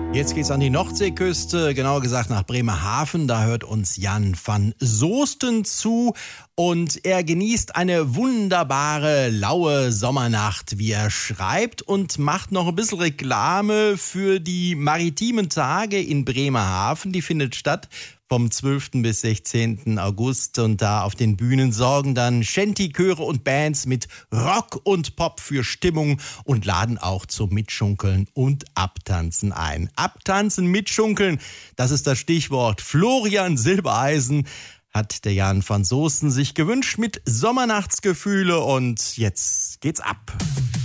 Jetzt geht's an die Nordseeküste, genauer gesagt nach Bremerhaven. Da hört uns Jan van Soosten zu und er genießt eine wunderbare, laue Sommernacht, wie er schreibt, und macht noch ein bisschen Reklame für die maritimen Tage in Bremerhaven. Die findet statt vom 12. bis 16. August und da auf den Bühnen sorgen dann Shanty-Chöre und Bands mit Rock und Pop für Stimmung und laden auch zum Mitschunkeln und Abtanzen ein. Abtanzen, mitschunkeln, das ist das Stichwort. Florian Silbereisen hat der Jan van Soosten sich gewünscht mit Sommernachtsgefühle und jetzt geht's ab.